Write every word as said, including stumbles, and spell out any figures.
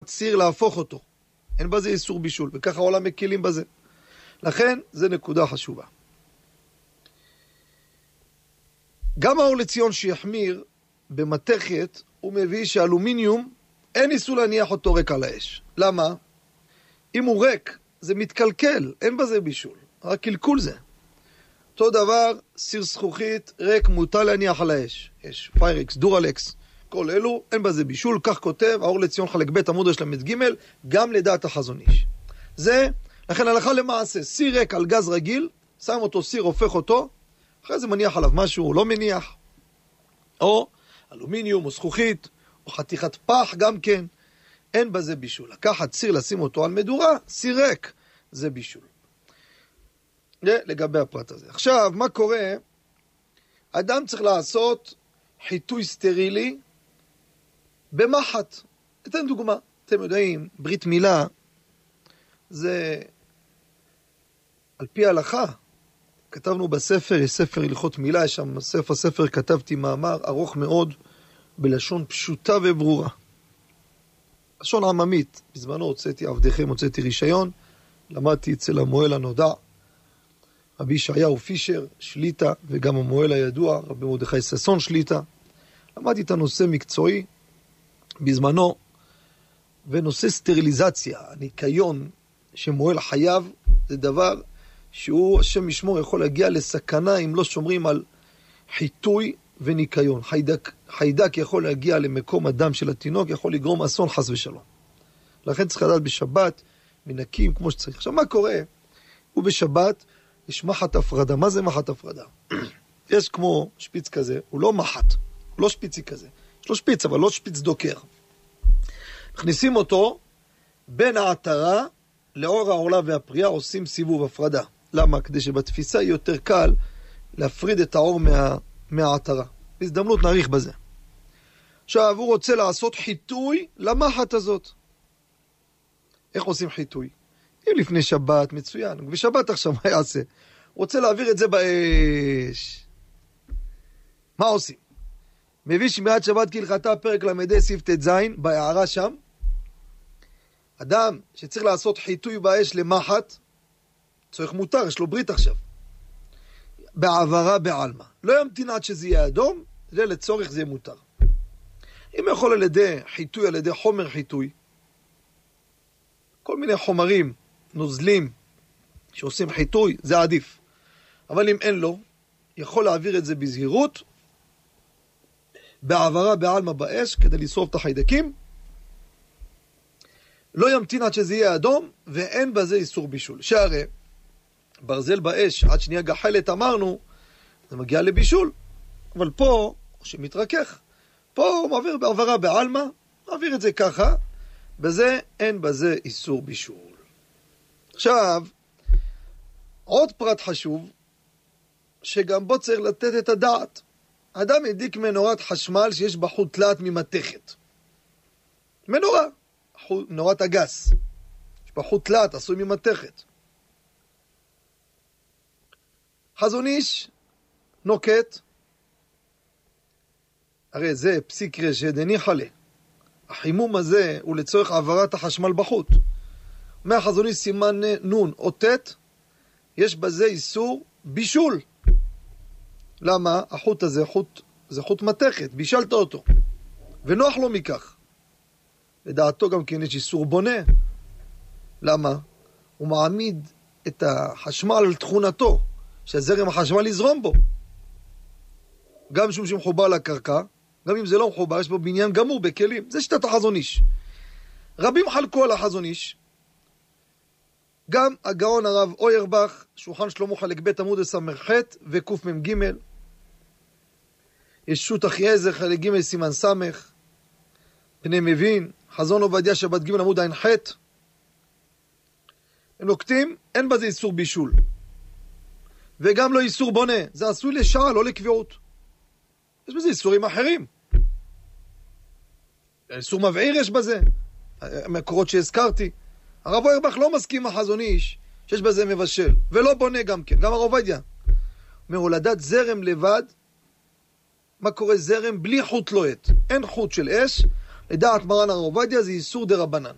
סיר להפוך אותו. אין בזה איסור בישול, וככה העולם מקילים בזה. לכן, זה נקודה חשובה. גם האור לציון שיחמיר במתכת, הוא מביא שאלומיניום, אין איסור להניח אותו ריק על האש. למה? אם הוא ריק, זה מתקלקל, אין בזה בישול. רק קלקול זה. אותו דבר, סיר זכוכית, ריק, מותר להניח על האש. יש פיירקס, דורלקס, כל אלו, אין בזה בישול. כך כותב, האור לציון חלק ב' עמוד השלמת ג', גם לדעת החזון איש. זה, לכן הלכה למעשה, סיר ריק על גז רגיל, שם אותו סיר, הופך אותו, אחרי זה מניח עליו משהו, הוא לא מניח. או אלומיניום, או זכוכית, או חתיכת פח גם כן. אין בזה בישול. לקחת סיר, לשים אותו על מדורה, סיר ריק, זה בישול. זה לגבי הפרט הזה. עכשיו, מה קורה? אדם צריך לעשות חיטוי סטרילי במחט. אתן דוגמה. אתם יודעים, ברית מילה זה על פי ההלכה. כתבנו בספר, יש ספר הלכות מילה, יש שם ספר, ספר כתבתי מאמר ארוך מאוד, בלשון פשוטה וברורה. לשון עממית. בזמנו הוצאתי עבדיכם, הוצאתי רישיון, למדתי אצל המוהל הנודע, רבי ישעיהו פישר, שליטה, וגם המוהל הידוע, רבי מרדכי ששון שליטה. למדתי את הנושא מקצועי בזמנו, ונושא סטריליזציה, הניקיון שמוהל חייב, זה דבר שהוא, השם ישמור, יכול להגיע לסכנה אם לא שומרים על חיטוי וניקיון. חיידק, חיידק יכול להגיע למקום הדם של התינוק, יכול לגרום אסון חס ושלום. לכן צריך לדעת בשבת, מנקים כמו שצריך. עכשיו מה קורה? הוא בשבת, יש מחט הפרדה. מה זה מחט הפרדה? יש כמו שפיץ כזה, הוא לא מחט, הוא לא שפיצי כזה. יש לו שפיץ, אבל לא שפיץ דוקר. מכניסים אותו בין העטרה לאור העורלה והפרייה, עושים סיבוב הפרדה. למה? כדי שבתפיסה יהיה יותר קל להפריד את האור מה, מהעטרה. בהזדמנות נעריך בזה. עכשיו, הוא רוצה לעשות חיטוי למחט הזאת. איך עושים חיטוי? אם לפני שבת, מצוין. בשבת עכשיו מה יעשה? הוא רוצה להעביר את זה באש. מה עושים? מביא שמיעת שבת כהלכתה, פרק למדי סעיף ט"ז, בהערה שם. אדם שצריך לעשות חיטוי באש למחט, צריך מותר, יש לו ברית עכשיו. בעברה בעלמה. לא ימתין עד שזה יהיה אדום, זה לצורך זה מותר. אם יכול על ידי חיטוי, על ידי חומר חיטוי, כל מיני חומרים, נוזלים, שעושים חיטוי, זה עדיף. אבל אם אין לו, יכול להעביר את זה בזהירות, בעברה בעלמה באש, כדי לשרוף את החיידקים, לא ימתין עד שזה יהיה אדום, ואין בזה איסור בישול. שהרי, ברזל באש, עד שנהיה גחלת אמרנו, זה מגיע לבישול. אבל פה, שמתרכך, פה הוא מעביר בעברה בעלמה, מעביר את זה ככה, בזה אין בזה איסור בישול. עכשיו, עוד פרט חשוב, שגם בו צריך לתת את הדעת. אדם ידיק מנורת חשמל שיש בה חוט תלת ממתכת. מנורה, מנורת הגס. יש בה חוט תלת, עשוי ממתכת. חזון איש נוקט, הרי זה פסיק רשת דניחא ליה. החימום הזה הוא לצורך העברת החשמל בחוט. מהחזון איש סימן נון או תת, יש בזה איסור בישול. למה? החוט הזה חוט, זה חוט מתכת, בישלת אותו. ונוח לו מכך. לדעתו גם כן יש איסור בונה. למה? הוא מעמיד את החשמל על תכונתו, שהזרם החשמל יזרום בו. גם שום שמחובר לקרקע, גם אם זה לא מחובר, יש בו בניין גמור בכלים. זה שיטת החזון איש. רבים חלקו על החזון איש. גם הגאון הרב אוירבך, שולחן שלמה חלק ב' עמוד ס"ח וקוף מ"ג. יש שו"ת אחיעזר חלק ג' סימן ס', פני מבין, חזון עובדיה שבת ג' עמוד ע"ח. הם נוקטים, אין בזה איסור בישול. וגם לא איסור בונה. זה עשוי לשעה, לא לקביעות. יש בזה איסורים אחרים. איסור מבעיר יש בזה. המקורות שהזכרתי. הרב אוירבך לא מסכים החזון איש שיש בזה מבשל. ולא בונה גם כן. גם הרב עובדיה. מהולדת זרם לבד. מה קורה זרם בלי חוט לוהט? אין חוט של אש. לדעת מרן הרב עובדיה זה איסור דרבנן.